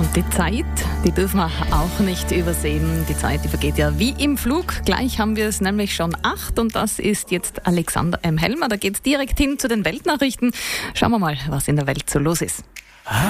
Die Zeit, die dürfen wir auch nicht übersehen. Die Zeit, die vergeht ja wie im Flug. Gleich haben wir es nämlich schon 8 und das ist jetzt Alexander M. Helmer. Da geht's direkt hin zu den Weltnachrichten. Schauen wir mal, was in der Welt so los ist.